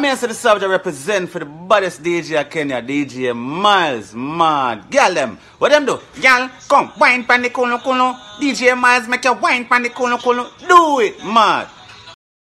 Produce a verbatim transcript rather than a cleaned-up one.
I'm here to the subject represent for the baddest D J of Kenya, D J Miles, mad. Girl them, what them do? Girl, come, wine pan the kono kono. D J Miles make you wine pan the kono kono. Do it, mad.